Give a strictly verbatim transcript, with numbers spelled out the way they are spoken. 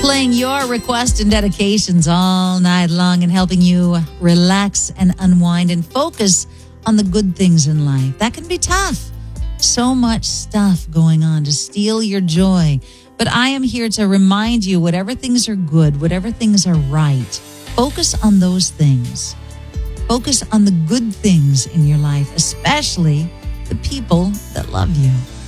Playing your requests and dedications all night long and helping you relax and unwind and focus on the good things in life. That can be tough. So much stuff going on to steal your joy. But I am here to remind you, whatever things are good, whatever things are right, focus on those things. Focus on the good things in your life, especially the people that love you.